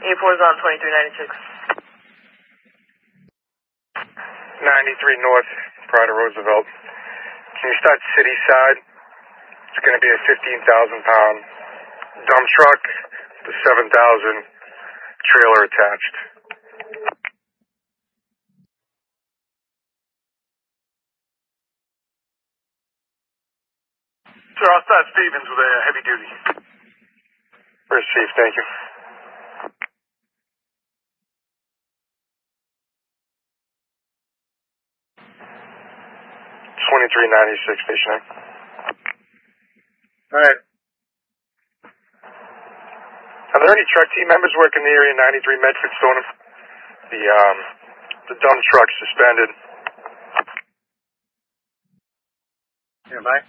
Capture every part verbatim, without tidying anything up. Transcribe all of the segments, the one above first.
eight four is on twenty-three ninety-six. ninety-three North, Pride of Roosevelt. Can you start city side? It's going to be a fifteen thousand pound dump truck, the seven thousand trailer attached. Sir, I'll start Stevens with a heavy duty. First Chief, thank you. twenty-three ninety-six, station eight. All right. Are there any truck team members working in the area ninety-three Medford Stoneham? The, um, the dump truck suspended. Stand by.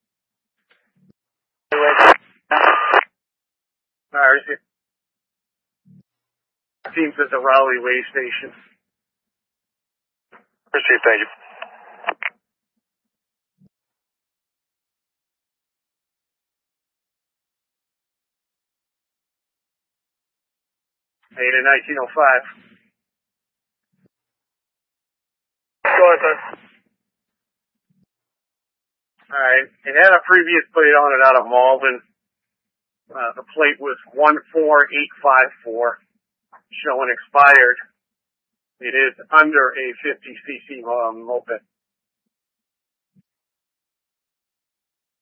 All right, receive. Teams at the Raleigh Way Station. Receive, thank you. Eight in nineteen oh five. Go ahead, sir. All right. It had a previous plate on it out of Malden. Uh, the plate was one four eight five four, showing expired. It is under a fifty c c um, moped.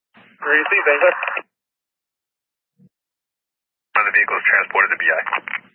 Receive, thank you. One of the vehicles transported to B I.